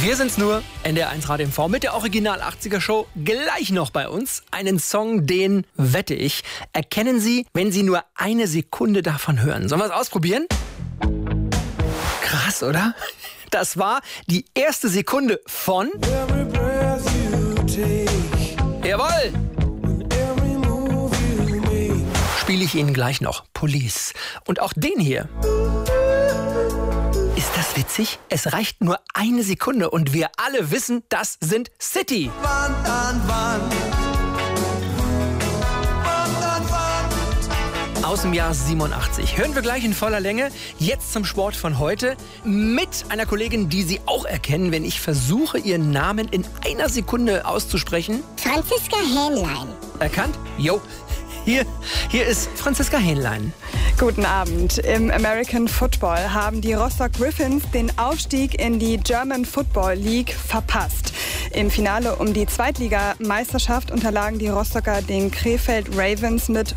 Wir sind's nur, NDR1 Radio MV mit der Original 80er Show. Gleich noch bei uns einen Song, den, wette ich, erkennen Sie, wenn Sie nur eine Sekunde davon hören. Sollen wir es ausprobieren? Krass, oder? Das war die erste Sekunde von... Jawohl! Spiele ich Ihnen gleich noch. Police. Und auch den hier. Ist das witzig? Es reicht nur eine Sekunde und wir alle wissen, das sind City. Wand an Wand. Wand an Wand. Aus dem Jahr 87. Hören wir gleich in voller Länge. Jetzt zum Sport von heute. Mit einer Kollegin, die Sie auch erkennen, wenn ich versuche, ihren Namen in einer Sekunde auszusprechen. Franziska Hähnlein. Erkannt? Jo. Hier ist Franziska Hähnlein. Guten Abend. Im American Football haben die Rostock Griffins den Aufstieg in die German Football League verpasst. Im Finale um die Zweitligameisterschaft unterlagen die Rostocker den Krefeld Ravens mit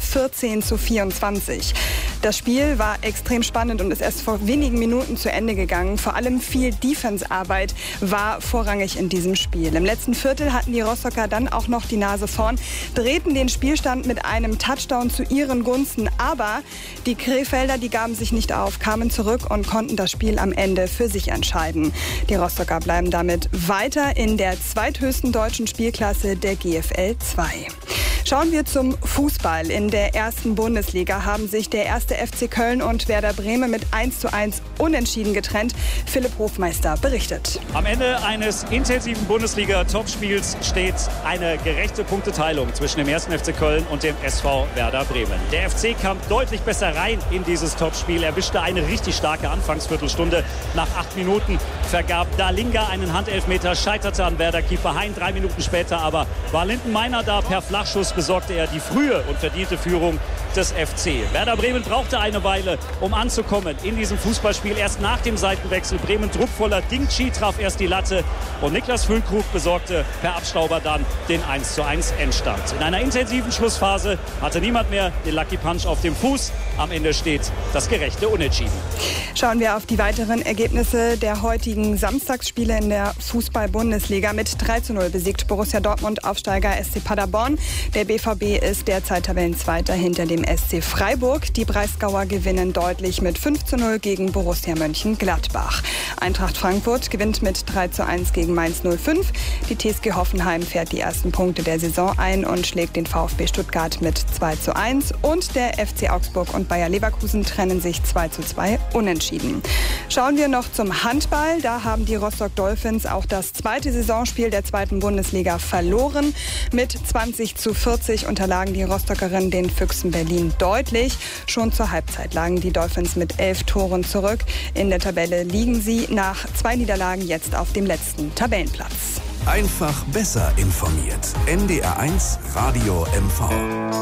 14:24. Das Spiel war extrem spannend und ist erst vor wenigen Minuten zu Ende gegangen. Vor allem viel Defense-Arbeit war vorrangig in diesem Spiel. Im letzten Viertel hatten die Rostocker dann auch noch die Nase vorn, drehten den Spielstand mit einem Touchdown zu ihren Gunsten. Aber die Krefelder, die gaben sich nicht auf, kamen zurück und konnten das Spiel am Ende für sich entscheiden. Die Rostocker bleiben damit weiter in der zweithöchsten deutschen Spielklasse der GFL 2. Schauen wir zum Fußball. In der ersten Bundesliga haben sich der erste FC Köln und Werder Bremen mit 1:1 unentschieden getrennt. Philipp Hofmeister berichtet. Am Ende eines intensiven Bundesliga-Topspiels steht eine gerechte Punkteteilung zwischen dem ersten FC Köln und dem SV Werder Bremen. Der FC kam deutlich besser rein in dieses Topspiel, erwischte eine richtig starke Anfangsviertelstunde. Nach 8 Minuten vergab Dalinga einen Handelfmeter, scheiterte an Werder-Keeper Hein. 3 Minuten später aber war Lindenmeiner da. Per Flachschuss besorgte er die frühe und verdiente Führung des FC. Werder Bremen brauchte eine Weile, um anzukommen in diesem Fußballspiel. Erst nach dem Seitenwechsel Bremen druckvoller. Dingchi traf erst die Latte und Niklas Füllkrug besorgte per Abstauber dann den 1:1 Endstand. In einer intensiven Schlussphase hatte niemand mehr den Lucky Punch auf dem Fuß. Am Ende steht das gerechte Unentschieden. Schauen wir auf die weiteren Ergebnisse der heutigen Samstagsspiele in der Fußball-Bundesliga. Mit 3:0 besiegt Borussia Dortmund Aufsteiger SC Paderborn. Der BVB ist derzeit Tabellenzweiter hinter dem SC Freiburg. Die Breisgauer gewinnen deutlich mit 5:0 gegen Borussia Mönchengladbach. Eintracht Frankfurt gewinnt mit 3:1 gegen Mainz 05. Die TSG Hoffenheim fährt die ersten Punkte der Saison ein und schlägt den VfB Stuttgart mit 2:1. Und der FC Augsburg und Bayer Leverkusen trennen sich 2:2 unentschieden. Schauen wir noch zum Handball. Da haben die Rostock Dolphins auch das zweite Saisonspiel der zweiten Bundesliga verloren. Mit 20:40 unterlagen die Rostockerinnen den Füchsen Berlin deutlich. Schon zur Halbzeit lagen die Dolphins mit 11 Toren zurück. In der Tabelle liegen sie nach 2 Niederlagen jetzt auf dem letzten Tabellenplatz. Einfach besser informiert. NDR1 Radio MV.